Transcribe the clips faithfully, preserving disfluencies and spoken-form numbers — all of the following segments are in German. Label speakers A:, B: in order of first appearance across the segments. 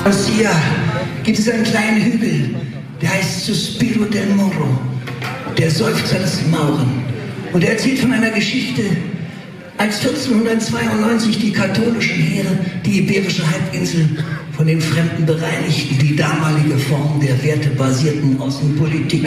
A: Ostia gibt es einen kleinen Hügel, der heißt Suspiro del Moro, der Seufzer des Mauren. Und er erzählt von einer Geschichte, als vierzehnhundertzweiundneunzig die katholischen Heere die iberische Halbinsel von den Fremden bereinigten, die damalige Form der wertebasierten Außenpolitik.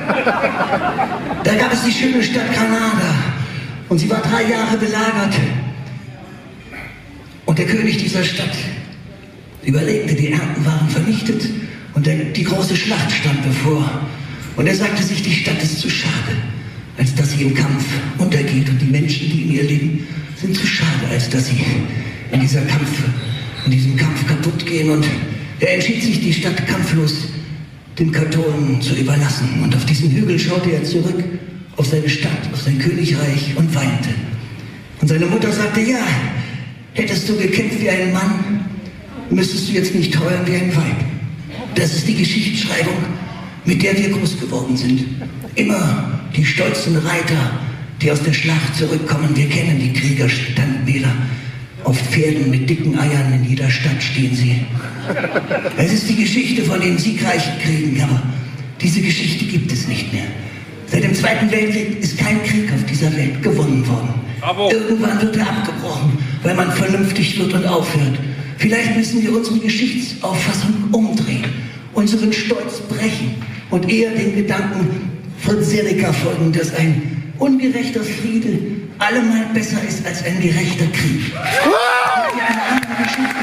A: Da gab es die schöne Stadt Granada und sie war drei Jahre belagert. Und der König dieser Stadt überlegte, die Ernten waren vernichtet und der, die große Schlacht stand bevor. Und er sagte sich, die Stadt ist zu schade, als dass sie im Kampf untergeht, und die Menschen, die in ihr leben, sind zu schade, als dass sie in dieser Kampf, in diesem Kampf kaputt gehen. Und er entschied sich, die Stadt kampflos den Katholen zu überlassen. Und auf diesen Hügel schaute er zurück auf seine Stadt, auf sein Königreich und weinte. Und seine Mutter sagte, ja, hättest du gekämpft wie ein Mann, müsstest du jetzt nicht heulen wie ein Weib. Das ist die Geschichtsschreibung, mit der wir groß geworden sind. Immer die stolzen Reiter, die aus der Schlacht zurückkommen. Wir kennen die Kriegerstandbilder. Auf Pferden mit dicken Eiern in jeder Stadt stehen sie. Es ist die Geschichte von den siegreichen Kriegen, aber diese Geschichte gibt es nicht mehr. Seit dem Zweiten Weltkrieg ist kein Krieg auf dieser Welt gewonnen worden. Bravo. Irgendwann wird er abgebrochen, weil man vernünftig wird und aufhört. Vielleicht müssen wir unsere Geschichtsauffassung umdrehen, unseren Stolz brechen und eher den Gedanken von Seneca folgen, dass ein ungerechter Friede allemal besser ist als ein gerechter Krieg. Und wir eine andere Geschichte